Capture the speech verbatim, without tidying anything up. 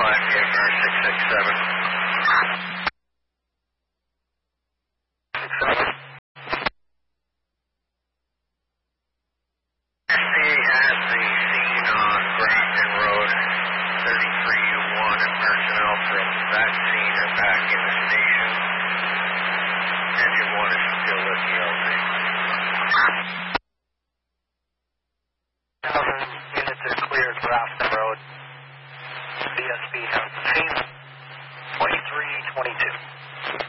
five, K F R six six seven. S P A at the scene on Grafton Road, thirty-three U one, and personnel from that scene are back in the station. Engine one is still with the L Z. Units is cleared, Grafton.